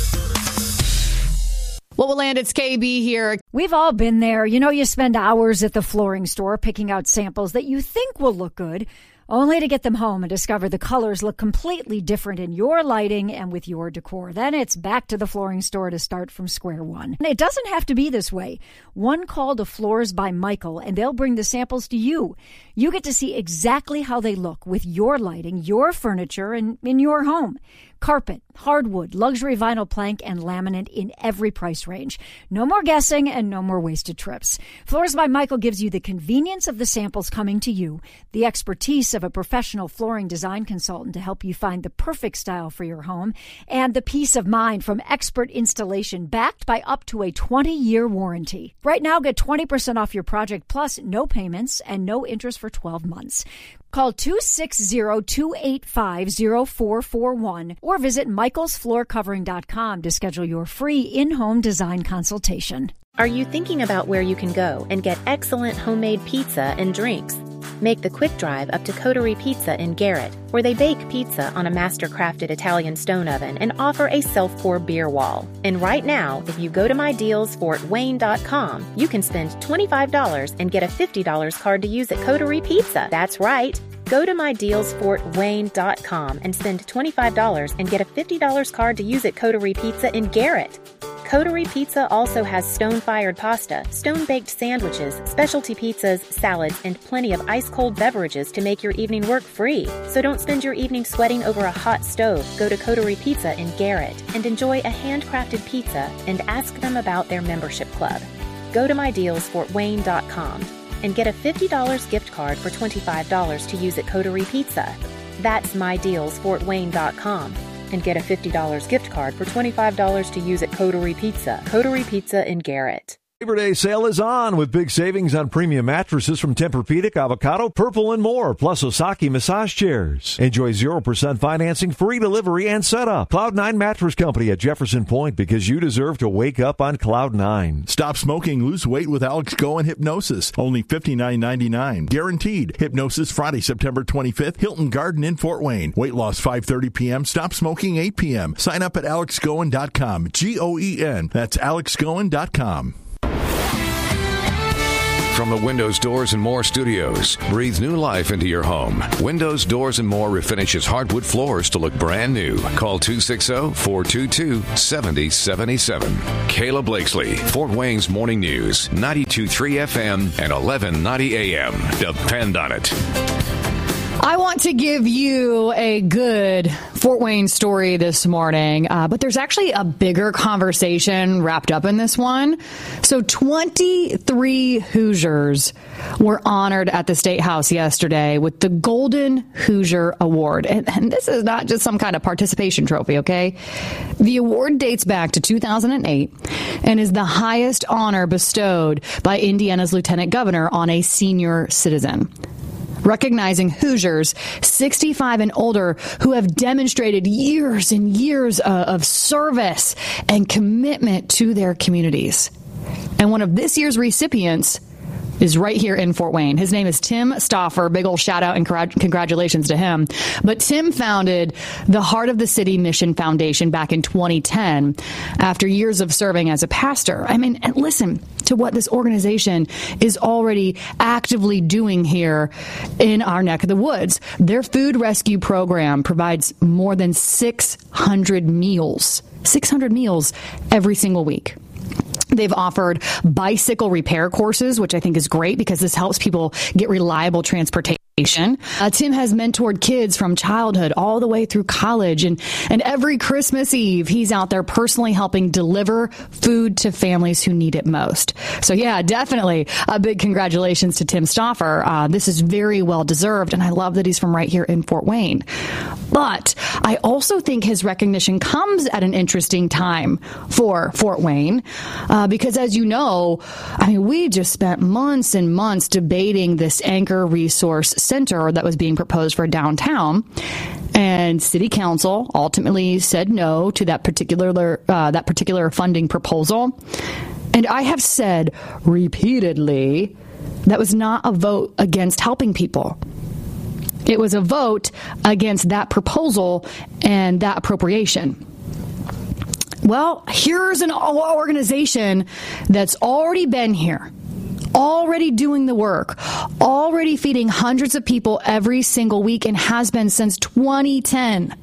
What will land? It's K B here. We've all been there. You know, you spend hours at the flooring store picking out samples that you think will look good, only to get them home and discover the colors look completely different in your lighting and with your decor. Then it's back to the flooring store to start from square one. And it doesn't have to be this way. One call to Floors by Michael, and they'll bring the samples to you. You get to see exactly how they look with your lighting, your furniture, and in your home. Carpet, hardwood, luxury vinyl plank, and laminate in every price range. No more guessing and no more wasted trips. Floors by Michael gives you the convenience of the samples coming to you, the expertise of a professional flooring design consultant to help you find the perfect style for your home, and the peace of mind from expert installation backed by up to a twenty-year warranty. Right now, get twenty percent off your project plus no payments and no interest for twelve months. Call two six zero, two eight five, zero four four one or visit michaels floor covering dot com to schedule your free in-home design consultation. Are you thinking about where you can go and get excellent homemade pizza and drinks? Make the quick drive up to Coterie Pizza in Garrett, where they bake pizza on a master-crafted Italian stone oven and offer a self-pour beer wall. And right now, if you go to my deals fort wayne dot com, you can spend twenty-five dollars and get a fifty dollars card to use at Coterie Pizza. That's right. Go to my deals fort wayne dot com and spend twenty-five dollars and get a fifty dollars card to use at Coterie Pizza in Garrett. Coterie Pizza also has stone-fired pasta, stone-baked sandwiches, specialty pizzas, salads, and plenty of ice-cold beverages to make your evening work free. So don't spend your evening sweating over a hot stove. Go to Coterie Pizza in Garrett and enjoy a handcrafted pizza and ask them about their membership club. Go to my deals fort wayne dot com and get a fifty dollars gift card for twenty-five dollars to use at Coterie Pizza. That's my deals fort wayne dot com. And get a fifty dollars gift card for twenty-five dollars to use at Coterie Pizza. Coterie Pizza in Garrett. Labor Day sale is on with big savings on premium mattresses from Tempur-Pedic, Avocado, Purple, and more, plus Osaki massage chairs. Enjoy zero percent financing, free delivery, and setup. Cloud nine Mattress Company at Jefferson Point, because you deserve to wake up on Cloud nine. Stop smoking, lose weight with Alex Go and Hypnosis. Only fifty-nine ninety-nine. Guaranteed. Hypnosis Friday, September twenty-fifth, Hilton Garden in Fort Wayne. Weight loss five thirty p.m., stop smoking eight p.m. Sign up at alex goen dot com. G O E N. That's alex goen dot com. From the Windows, Doors, and More studios, breathe new life into your home. Windows, Doors, and More refinishes hardwood floors to look brand new. Call two six zero, four two two, seven zero seven seven. Kayla Blakesley, Fort Wayne's Morning News, ninety-two point three F M and eleven ninety A M. Depend on it. I want to give you a good Fort Wayne story this morning, uh, but there's actually a bigger conversation wrapped up in this one. So twenty-three Hoosiers were honored at the State House yesterday with the Golden Hoosier Award. And, and this is not just some kind of participation trophy, okay? The award dates back to two thousand eight and is the highest honor bestowed by Indiana's lieutenant governor on a senior citizen. recognizing Hoosiers sixty-five and older who have demonstrated years and years uh, of service and commitment to their communities. And one of this year's recipients is right here in Fort Wayne. His name is Tim Stauffer. Big old shout out and congratulations to him. But Tim founded the Heart of the City Mission Foundation back in twenty ten after years of serving as a pastor. I mean, and listen to what this organization is already actively doing here in our neck of the woods. Their food rescue program provides more than six hundred meals, six hundred meals every single week. They've offered bicycle repair courses, which I think is great because this helps people get reliable transportation. Uh, Tim has mentored kids from childhood all the way through college, and, and every Christmas Eve, he's out there personally helping deliver food to families who need it most. So yeah, definitely a big congratulations to Tim Stauffer. Uh, this is very well deserved, and I love that he's from right here in Fort Wayne. But I also think his recognition comes at an interesting time for Fort Wayne, uh, because as you know, I mean, we just spent months and months debating this anchor resource center that was being proposed for downtown, and City Council ultimately said no to that particular uh, that particular funding proposal. And I have said repeatedly that was not a vote against helping people. It was a vote against that proposal and that appropriation. Well, here's an organization that's already been here, already doing the work, already feeding hundreds of people every single week, and has been since twenty ten.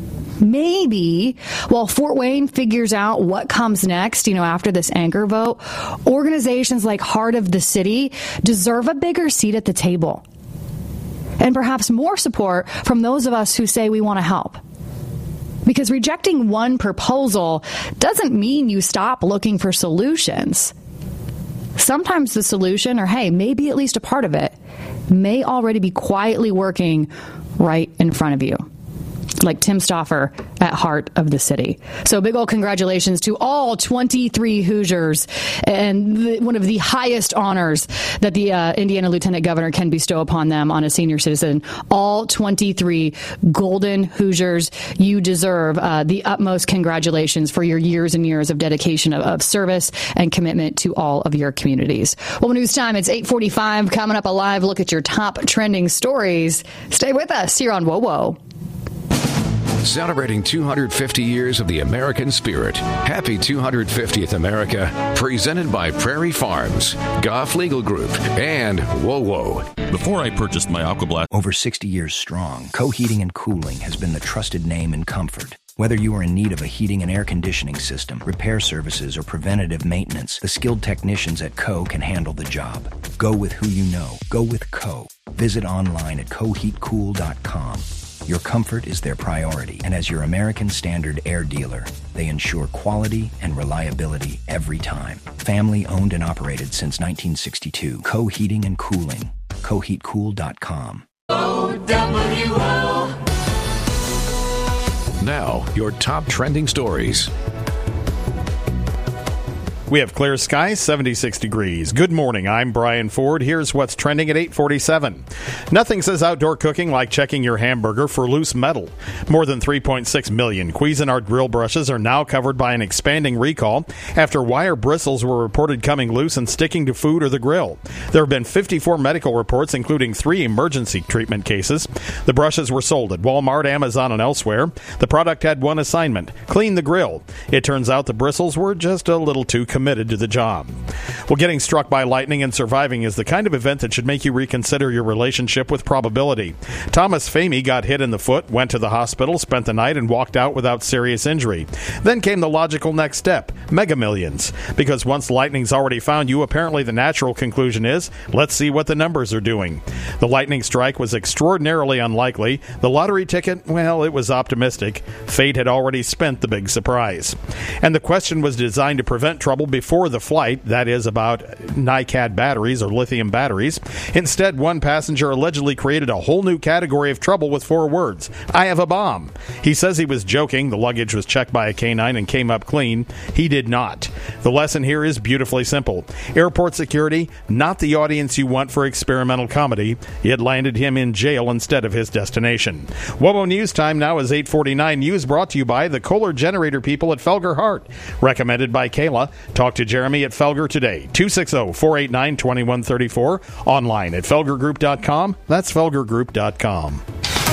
Maybe while Fort Wayne figures out what comes next, you know, after this anchor vote, organizations like Heart of the City deserve a bigger seat at the table. And perhaps more support from those of us who say we want to help. Because rejecting one proposal doesn't mean you stop looking for solutions. Sometimes the solution, or hey, maybe at least a part of it, may already be quietly working right in front of you. Like Tim Stauffer at Heart of the City. So big old congratulations to all twenty-three Hoosiers, and the, one of the highest honors that the uh, Indiana Lieutenant Governor can bestow upon them on a senior citizen. All twenty-three golden Hoosiers, you deserve uh, the utmost congratulations for your years and years of dedication of, of service and commitment to all of your communities. Well, news time, it's eight forty-five. Coming up, a live look at your top trending stories. Stay with us here on Whoa Whoa. Celebrating two hundred fifty years of the American spirit. Happy two hundred fiftieth America. Presented by Prairie Farms, Goff Legal Group, and Whoa Whoa. Before I purchased my Aquablast, over sixty years strong, Co Heating and Cooling has been the trusted name in comfort. Whether you are in need of a heating and air conditioning system, repair services, or preventative maintenance, the skilled technicians at Co can handle the job. Go with who you know. Go with Co. Visit online at co heat cool dot com. Your comfort is their priority, and as your American Standard air dealer, they ensure quality and reliability every time. Family owned and operated since nineteen sixty-two. Co Heating and Cooling. co heat cool dot com. O W O. Now, your top trending stories. We have clear skies, seventy-six degrees. Good morning. I'm Brian Ford. Here's what's trending at eight forty-seven. Nothing says outdoor cooking like checking your hamburger for loose metal. More than three point six million Cuisinart grill brushes are now covered by an expanding recall after wire bristles were reported coming loose and sticking to food or the grill. There have been fifty-four medical reports, including three emergency treatment cases. The brushes were sold at Walmart, Amazon, and elsewhere. The product had one assignment: clean the grill. It turns out the bristles were just a little too committed to the job. Well, getting struck by lightning and surviving is the kind of event that should make you reconsider your relationship with probability. Thomas Famey got hit in the foot, went to the hospital, spent the night, and walked out without serious injury. Then came the logical next step: Mega Millions. Because once lightning's already found you, apparently the natural conclusion is, let's see what the numbers are doing. The lightning strike was extraordinarily unlikely. The lottery ticket, well, it was optimistic. Fate had already spent the big surprise. And the question was designed to prevent trouble told before the flight, that is about NiCad batteries or lithium batteries. Instead, one passenger allegedly created a whole new category of trouble with four words. I have a bomb. He says he was joking. The luggage was checked by a canine and came up clean. He did not. The lesson here is beautifully simple. Airport security, not the audience you want for experimental comedy. It landed him in jail instead of his destination. WOWO News time now is eight forty-nine. News brought to you by the Kohler Generator people at Felger Hart. Recommended by Kayla. Talk to Jeremy at Felger today. two six zero, four eight nine, two one three four. Online at felger group dot com. That's felger group dot com.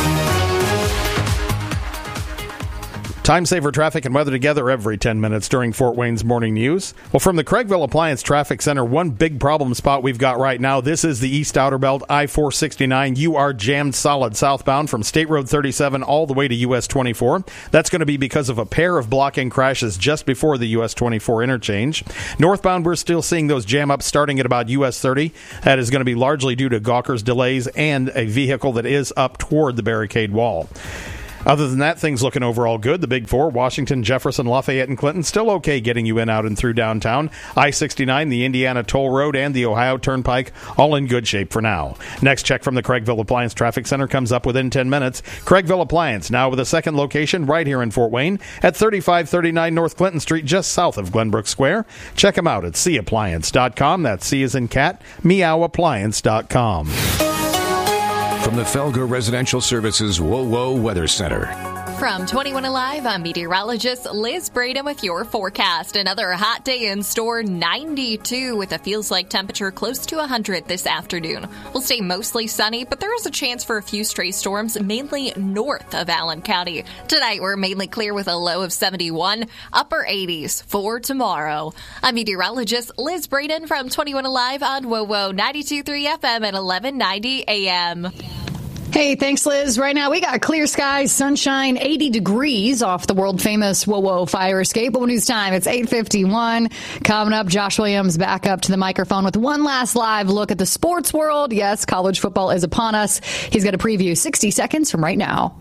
Time saver traffic and weather together every ten minutes during Fort Wayne's morning news. Well, from the Craigville Appliance Traffic Center, one big problem spot we've got right now. This is the East Outer Belt, I four sixty-nine. You are jammed solid southbound from State Road thirty-seven all the way to U S twenty-four. That's going to be because of a pair of blocking crashes just before the U S twenty-four interchange. Northbound, we're still seeing those jam ups starting at about U S thirty. That is going to be largely due to Gawker's delays and a vehicle that is up toward the barricade wall. Other than that, things looking overall good. The Big Four, Washington, Jefferson, Lafayette, and Clinton, still okay getting you in, out, and through downtown. I sixty-nine, the Indiana Toll Road, and the Ohio Turnpike, all in good shape for now. Next check from the Craigville Appliance Traffic Center comes up within ten minutes. Craigville Appliance, now with a second location right here in Fort Wayne at thirty-five thirty-nine North Clinton Street, just south of Glenbrook Square. Check them out at c appliance dot com. That's C as in cat, meow appliance dot com. From the Felger Residential Services WOWO Weather Center. From twenty-one Alive, I'm meteorologist Liz Braden with your forecast. Another hot day in store, ninety-two with a feels like temperature close to one hundred this afternoon. We'll stay mostly sunny, but there is a chance for a few stray storms, mainly north of Allen County. Tonight, we're mainly clear with a low of seventy-one, upper eighties for tomorrow. I'm meteorologist Liz Braden from twenty-one Alive on WOWO ninety-two point three F M at eleven ninety A M. Hey, thanks, Liz. Right now, we got clear skies, sunshine, eighty degrees off the world-famous WOWO fire escape. WOWO News time, it's eight fifty-one. Coming up, Josh Williams back up to the microphone with one last live look at the sports world. Yes, college football is upon us. He's got a preview sixty seconds from right now.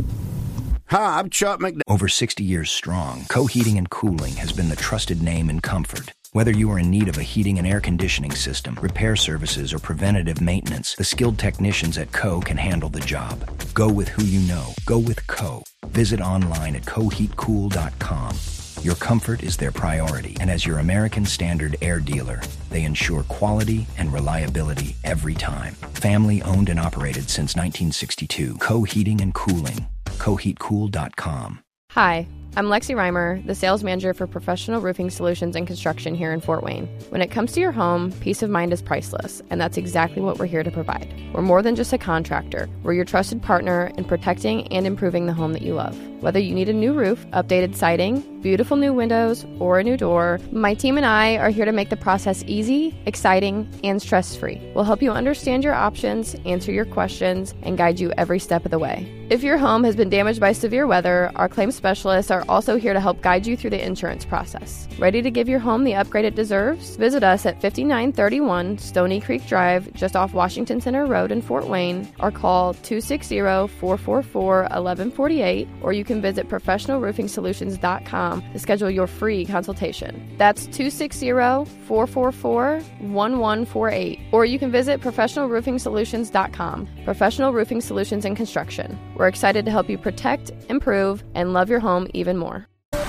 Hi, I'm Chuck McDonald. Over sixty years strong, Co-Heating and Cooling has been the trusted name in comfort. Whether you are in need of a heating and air conditioning system, repair services, or preventative maintenance, the skilled technicians at Co. can handle the job. Go with who you know. Go with Co. Visit online at co heat cool dot com. Your comfort is their priority, and as your American Standard air dealer, they ensure quality and reliability every time. Family owned and operated since nineteen sixty-two. Co. Heating and Cooling. co heat cool dot com. Hi, I'm Lexi Reimer, the sales manager for Professional Roofing Solutions and Construction here in Fort Wayne. When it comes to your home, peace of mind is priceless, and that's exactly what we're here to provide. We're more than just a contractor. We're your trusted partner in protecting and improving the home that you love. Whether you need a new roof, updated siding, beautiful new windows, or a new door, my team and I are here to make the process easy, exciting, and stress-free. We'll help you understand your options, answer your questions, and guide you every step of the way. If your home has been damaged by severe weather, our claims specialists are also here to help guide you through the insurance process. Ready to give your home the upgrade it deserves? Visit us at fifty-nine thirty-one Stony Creek Drive, just off Washington Center Road in Fort Wayne, or call two six zero, four four four, one one four eight, or you can visit professional roofing solutions dot com to schedule your free consultation. That's two six zero, four four four, one one four eight, or you can visit professional roofing solutions dot com. Professional Roofing Solutions and Construction. We're excited to help you protect, improve, and love your home even more.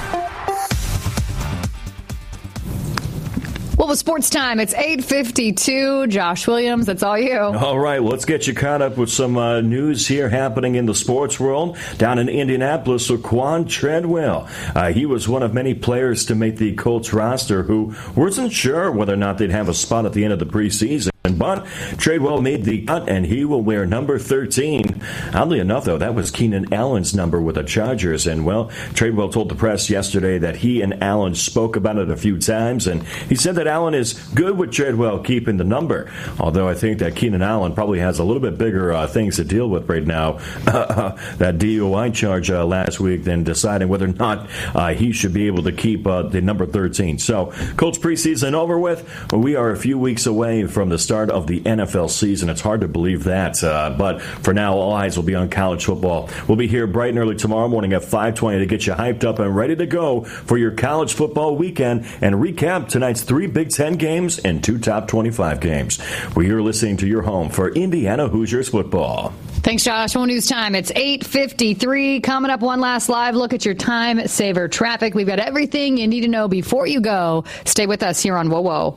Well, the sports time, it's eight fifty-two. Josh Williams, that's all you. All right, well, let's get you caught up with some uh, news here happening in the sports world. Down in Indianapolis, Laquan Treadwell. Uh, he was one of many players to make the Colts roster who wasn't sure whether or not they'd have a spot at the end of the preseason. But Treadwell made the cut, and he will wear number thirteen. Oddly enough, though, that was Keenan Allen's number with the Chargers. And, well, Treadwell told the press yesterday that he and Allen spoke about it a few times, and he said that Allen is good with Treadwell keeping the number. Although I think that Keenan Allen probably has a little bit bigger uh, things to deal with right now. That D U I charge uh, last week, than deciding whether or not uh, he should be able to keep uh, the number thirteen. So, Colts preseason over with. Well, we are a few weeks away from the start start of the N F L season. It's hard to believe that, uh, but for now, all eyes will be on college football. We'll be here bright and early tomorrow morning at five twenty to get you hyped up and ready to go for your college football weekend and recap tonight's three Big Ten games and two top twenty-five games. We're listening to your home for Indiana Hoosiers football. Thanks, Josh. One News Time. It's eight fifty-three. Coming up, one last live look at your time saver traffic. We've got everything you need to know before you go. Stay with us here on Whoa Whoa.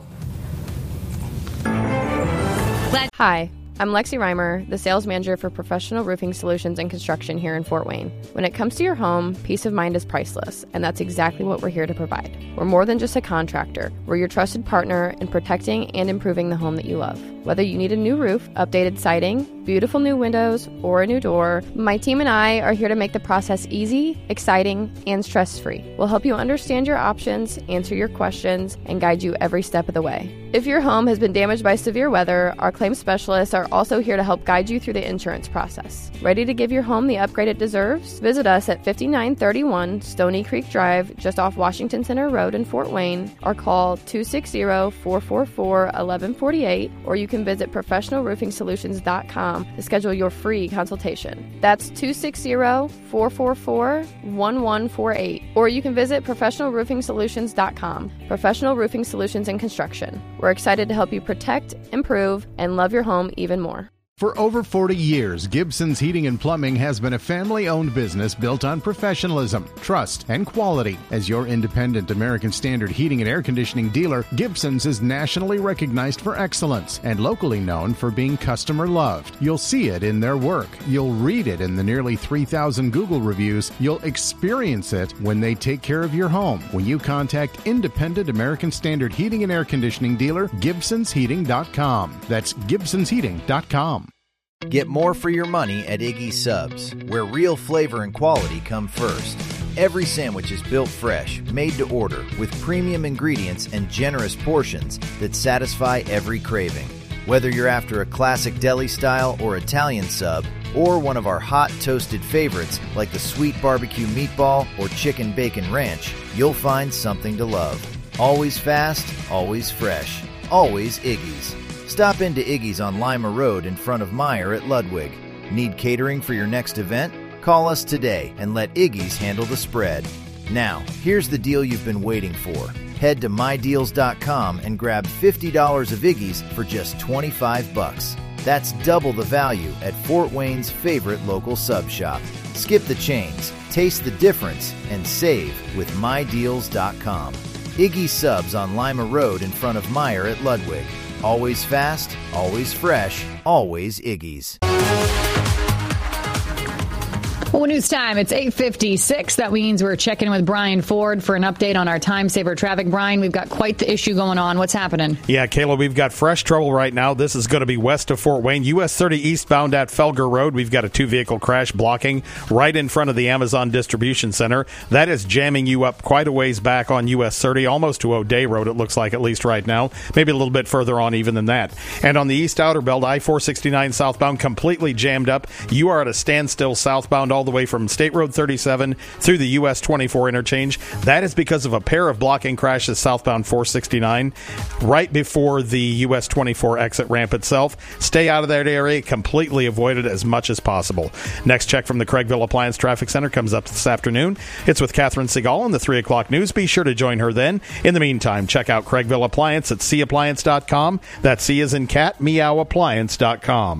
Hi, I'm Lexi Reimer, the sales manager for Professional Roofing Solutions and Construction here in Fort Wayne. When it comes to your home, peace of mind is priceless, and that's exactly what we're here to provide. We're more than just a contractor. We're your trusted partner in protecting and improving the home that you love. Whether you need a new roof, updated siding, beautiful new windows, or a new door, my team and I are here to make the process easy, exciting, and stress-free. We'll help you understand your options, answer your questions, and guide you every step of the way. If your home has been damaged by severe weather, our claims specialists are also here to help guide you through the insurance process. Ready to give your home the upgrade it deserves? Visit us at fifty-nine thirty-one Stony Creek Drive, just off Washington Center Road in Fort Wayne, or call two six zero, four four four, one one four eight, or you can visit professional roofing solutions dot com to schedule your free consultation. That's two six zero, four four four, one one four eight, or you can visit professional roofing solutions dot com. Professional Roofing Solutions and Construction. We're excited to help you protect, improve, and love your home even more. For over forty years, Gibson's Heating and Plumbing has been a family-owned business built on professionalism, trust, and quality. As your independent American Standard heating and air conditioning dealer, Gibson's is nationally recognized for excellence and locally known for being customer-loved. You'll see it in their work. You'll read it in the nearly three thousand Google reviews. You'll experience it when they take care of your home. When you contact independent American Standard heating and air conditioning dealer, Gibsons Heating dot com. That's Gibsons Heating dot com. Get more for your money at Iggy's Subs, where real flavor and quality come first. Every sandwich is built fresh, made to order, with premium ingredients and generous portions that satisfy every craving. Whether you're after a classic deli style or Italian sub, or one of our hot toasted favorites like the sweet barbecue meatball or chicken bacon ranch, you'll find something to love. Always fast, always fresh, always Iggy's. Stop into Iggy's on Lima Road in front of Meyer at Ludwig. Need catering for your next event? Call us today and let Iggy's handle the spread. Now, here's the deal you've been waiting for. Head to my deals dot com and grab fifty dollars of Iggy's for just twenty-five bucks. That's double the value at Fort Wayne's favorite local sub shop. Skip the chains, taste the difference, and save with my deals dot com. Iggy's Subs on Lima Road in front of Meyer at Ludwig. Always fast, always fresh, always Iggy's. Well, news time. It's eight fifty-six. That means we're checking with Brian Ford for an update on our time saver traffic. Brian, we've got quite the issue going on. What's happening? Yeah, Kayla, we've got fresh trouble right now. This is going to be west of Fort Wayne. U S thirty eastbound at Felger Road. We've got a two-vehicle crash blocking right in front of the Amazon Distribution Center. That is jamming you up quite a ways back on U S thirty, almost to O'Day Road, it looks like, at least right now. Maybe a little bit further on even than that. And on the east outer belt, I four sixty-nine southbound, completely jammed up. You are at a standstill southbound all the way from State Road thirty-seven through the U S twenty-four interchange. That is because of a pair of blocking crashes southbound four sixty-nine right before the U S twenty-four exit ramp itself. Stay out of that area. Completely avoid it as much as possible. Next check from the Craigville Appliance Traffic Center comes up this afternoon. It's with Catherine Segal in the three o'clock news. Be sure to join her then. In the meantime, check out Craigville Appliance at c appliance dot com. That's C as in cat, meow appliance dot com.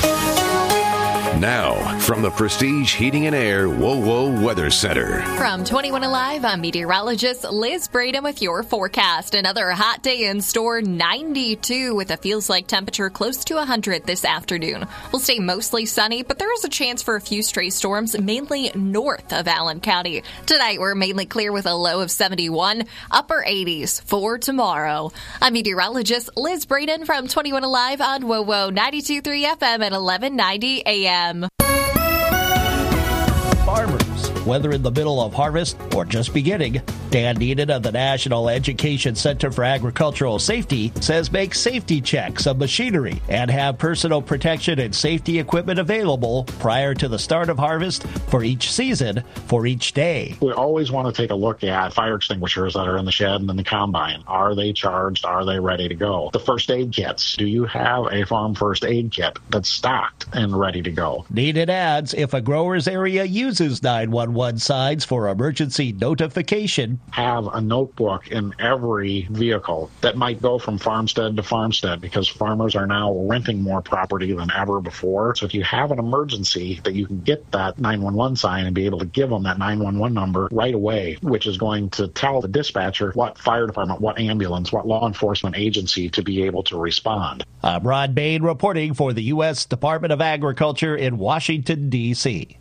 Now, from the Prestige Heating and Air Whoa Whoa Weather Center. From twenty-one Alive, I'm meteorologist Liz Braden with your forecast. Another hot day in store, ninety-two with a feels like temperature close to one hundred this afternoon. We'll stay mostly sunny, but there is a chance for a few stray storms, mainly north of Allen County. Tonight, we're mainly clear with a low of seventy-one, upper eighties for tomorrow. I'm meteorologist Liz Braden from twenty-one Alive on Whoa Whoa ninety-two point three F M at eleven ninety A M. Farmers, farms. Whether in the middle of harvest or just beginning, Dan Neenan of the National Education Center for Agricultural Safety says make safety checks of machinery and have personal protection and safety equipment available prior to the start of harvest for each season, for each day. We always want to take a look at fire extinguishers that are in the shed and in the combine. Are they charged? Are they ready to go? The first aid kits. Do you have a farm first aid kit that's stocked and ready to go? Neenan adds, if a grower's area uses nine one one signs for emergency notification, have a notebook in every vehicle that might go from farmstead to farmstead, because farmers are now renting more property than ever before. So if you have an emergency, that you can get that nine one one sign and be able to give them that nine one one number right away, which is going to tell the dispatcher what fire department, what ambulance, what law enforcement agency to be able to respond. I'm Ron Bain reporting for the U S Department of Agriculture in Washington, D C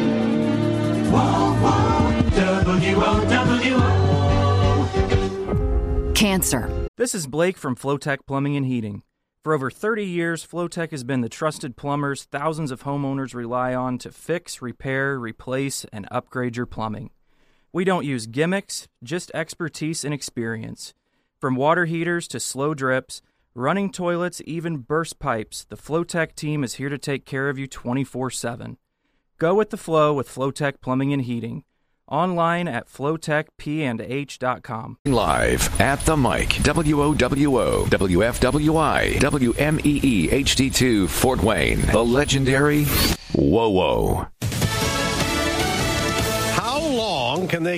Cancer. This is Blake from Flowtech Plumbing and Heating. For over thirty years, Flowtech has been the trusted plumbers thousands of homeowners rely on to fix, repair, replace, and upgrade your plumbing. We don't use gimmicks, just expertise and experience. From water heaters to slow drips, running toilets, even burst pipes, the Flowtech team is here to take care of you twenty-four seven. Go with the flow with Flowtech Plumbing and Heating. Online at flowtech p and h dot com. Live at the mic, W O W O, W F W I, W M E E H D two, Fort Wayne, the legendary Whoa Whoa. How long can they